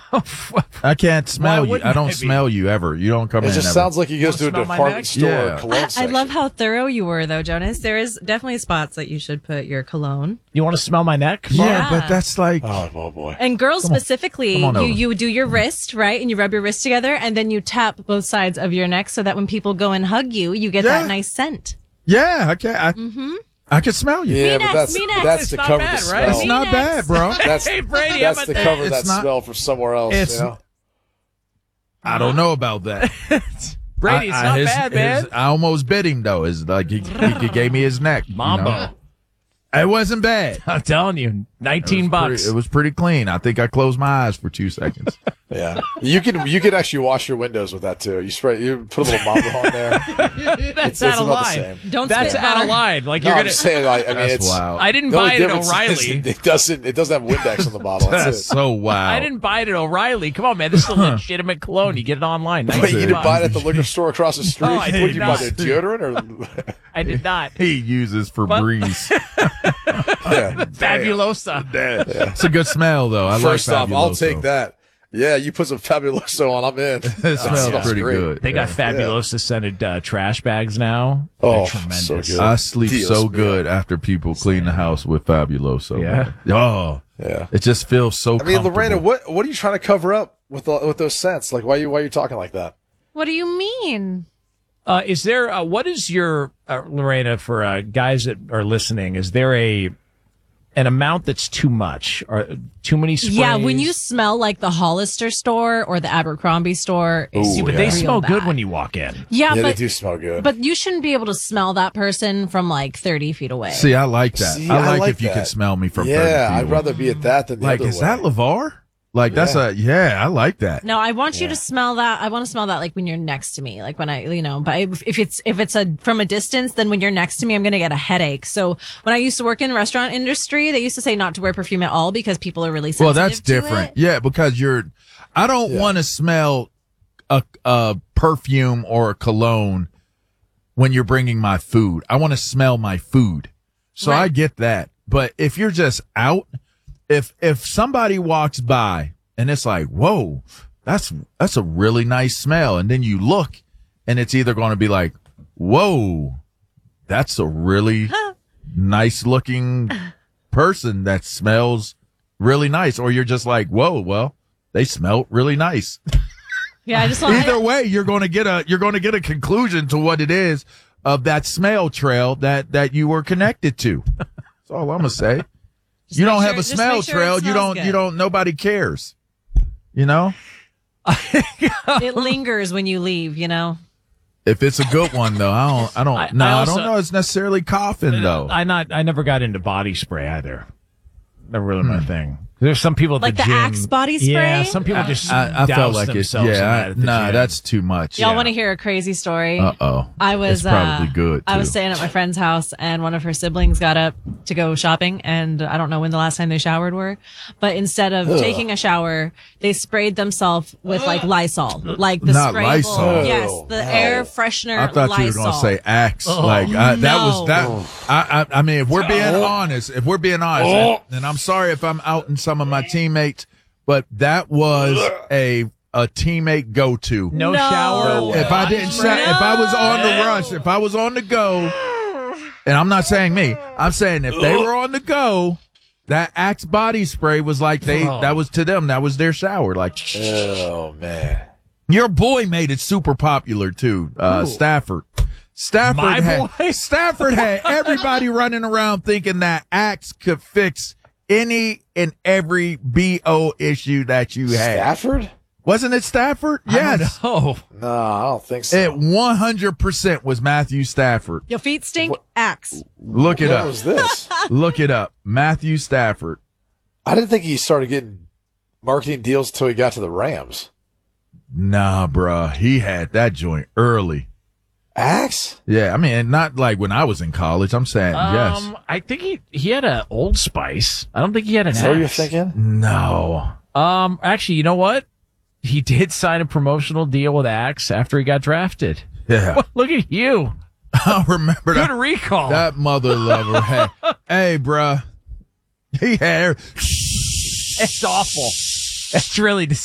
I can't smell you. wouldn't I don't I be? smell you ever. You don't come in. It just ever. sounds like he goes to a Smell my department neck? store Yeah. cologne I section. love how thorough you were, though, Jonas. There is definitely spots that you should put your cologne. You want to smell my neck? Yeah, Yeah. but that's like. Oh boy. And girls specifically, Come on over. you do your wrist, right? And you rub your wrist together, and then you tap both sides of your neck so that when people go and hug you, you get Yeah. that nice scent. Yeah, I can smell you. Yeah, Me but next, me next. that's It's to not cover bad, the right? smell. It's not Me bad, next. bro. That's Hey, Brady, how that's about to that? cover It's that not- smell from somewhere else. It's- You know? I don't know about that. Brady, it's not bad, man. I almost bit him though. Is like he gave me his neck. Mambo. It wasn't bad. I'm telling you, 19 bucks. It was pretty clean. I think I closed my eyes for 2 seconds. Yeah, you could actually wash your windows with that too. You put a little Mambo on there. That's It's out of about the line. same. Don't That's spit out of hard. line. Like No, you're I'm gonna. just saying. I mean, That's it's wild. I didn't the only buy it at difference is O'Reilly. it doesn't have windex on the bottle. That's That's it. so wild. I didn't buy it at O'Reilly. Come on, man. This is a legitimate cologne. You get it online. Wait, 19 you didn't buy it at bucks. the liquor store across the street? No, I did What did you buy? not. The deodorant or? I did not. He uses Febreze. Yeah. Fabulosa. It's a good smell though. I First like off, I'll Fabuloso. take that. Yeah, you put some Fabuloso on, I'm in. It smells That's pretty great. good. They got Fabulosa scented trash bags now. Oh, They're tremendous. so good. I sleep Dios so mío. good after people clean the house with Fabuloso. Yeah. man. Oh, Yeah. it just feels so. I mean, comfortable. Lorena, what are you trying to cover up with those scents? Like, why are you talking like that? What do you mean? Is there, what is your, Lorena, for guys that are listening, is there an amount that's too much or too many sprays? Yeah, when you smell like the Hollister store or the Abercrombie store, it's Ooh, but yeah. they real smell good bad. when you walk in. Yeah, Yeah, they but do smell good. but you shouldn't be able to smell that person from like 30 feet away. See, I like that. See, I like if you that. can smell me from 30 Yeah, feet I'd away. rather be at that than the Like, other is way. that LeVar? Like, that's I like that. No, I want you to smell that. I want to smell that like when you're next to me, like when but if it's from a distance, then when you're next to me, I'm going to get a headache. So when I used to work in the restaurant industry, they used to say not to wear perfume at all because people are really sensitive Well, that's to different. it. Yeah, because I don't want to smell a perfume or a cologne when you're bringing my food. I want to smell my food. So Right. I get that. But if you're just out, if somebody walks by and it's like, whoa, that's a really nice smell. And then you look and it's either going to be like, whoa, that's a really nice looking person that smells really nice. Or you're just like, whoa, well, they smell really nice. Yeah, I just want Either way, you're going to get a conclusion to what it is of that smell trail that you were connected to. That's all I'm going to say. You don't have a just smell make sure it trail. You smells good. nobody cares. You know? it lingers when you leave, you know. If it's a good one though, I don't I don't know it's necessarily coughing though. I never got into body spray either. Never really my thing. There's some people at Like the the gym. Axe body spray? Yeah, some people just I douse felt like it. themselves in that Yeah, at the gym. that's too much. Y'all want to hear a crazy story? Uh-oh. I was It's probably good, I was too. staying at my friend's house, and one of her siblings got up to go shopping, and I don't know when the last time they showered were, but instead of taking a shower, they sprayed themselves with like Lysol, like the Not sprayable. Lysol. Yes, the air freshener. I thought Lysol. you were going to say Axe. I mean, if we're being honest, and I'm sorry if I'm outing some of my teammates, but that was a teammate go-to. no No. shower. If I didn't if I was on the rush, if I was on the go, and I'm not saying me, I'm saying if they were on the go, that Axe body spray was like that was to them, that was their shower. Like, Oh man. your boy made it super popular too, Stafford. My boy? Stafford had everybody running around thinking that Axe could fix any and every BO issue that you had. Stafford? Wasn't it Stafford? Yes. Oh, No, I don't think so. It 100% was Matthew Stafford. Your feet stink. Axe. Look it what up. was this? Look it up. Matthew Stafford. I didn't think he started getting marketing deals until he got to the Rams. Nah, bruh. He had that joint early. Axe? Yeah, I mean, not like when I was in college. I'm saying yes. I think he had a Old Spice. I don't think he had an Is that what you're Axe. thinking? No. Actually, you know what? He did sign a promotional deal with Axe after he got drafted. Yeah. Look at you. I remember Good that. recall. That mother lover had. Hey, bruh. He had. It's awful. It's really